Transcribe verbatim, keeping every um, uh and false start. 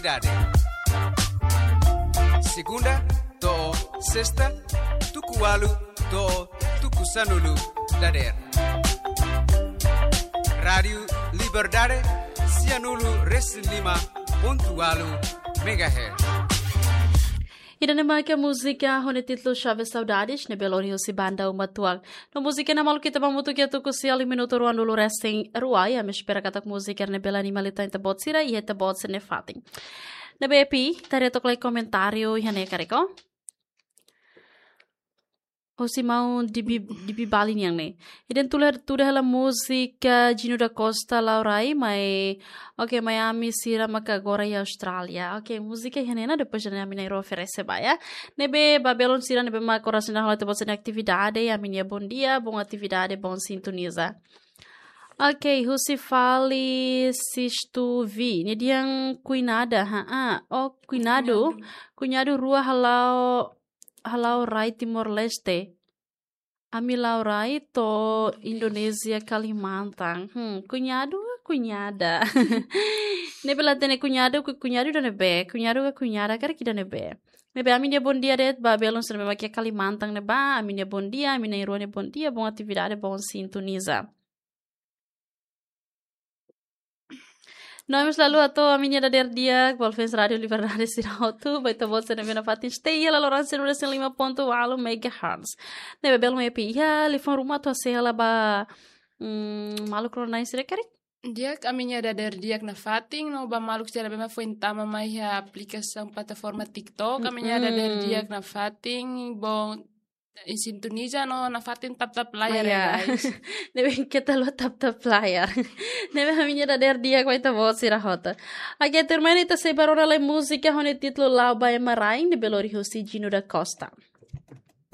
atividade. Segunda, to sexta, tukualu, to tukusanulu, dader. Rádio Liberdade, Cianulu, Resilima, pontualu, megahertz. Ida naman que a música onde título Chave Saudades, ne Belo Rio si banda uma tuang. No música na malu kita mamutu que tu kusi ali minuto ruan dulu resting ruai, a me espera kata música ne bela animalita inte botsira e eta botse ne fating. Na B P, tare to klei comentário e ne kareko. O si mau dibi dibi bali niang ne. Iden tuler tuda la música Gino da Costa Laurai, mai ok Miami sira maka agora e Austrália. Ok, música henena depois de a minha oferece baia. Nebe Babylon sira nebe ma coração na rola te bossa atividade, a minha bom dia, bom atividade, bom sintoniza. Ok, Husi fali sistu vi. Ni diang cuinada, ha ah. Oh, cuinado. Cuinado rua halau halau rai Timor Leste. Ami laurai to Indonesia Kalimantan. Hmm, cunhado ou cunhada? Nebe lá tem cunhado, cunhado da nebe, cunhado ou cunhada, cara que da nebe. Nebe a minha bom dia det, Babelon se nebe aqui Kalimantan neba, a minha bom dia, a minha irone bom dia, bom atividade, bom sintoniza. Nós lalu atau a minha dader dia, Volfens Radio Liberdade Sirautu, baita voce na minha fatin stay ela Lawrence no lima ponto alo megahertz. Nebe belo me pia, li fon rumah tu asela ba malu krona isire kari. Dia a minha dader dia na fatin no ba malu sira bema foi entama mai a aplicação plataforma TikTok, a minha dader dia na fatin bom em sintonia no na fatin tap tap layar guys. Nebe kita lo tap tap layar. Nebe a minha dader dia com esta voz ira rota. Aqui termina esta separora la música com o título Lau Baia Marain de Belo Rio Gino da Costa.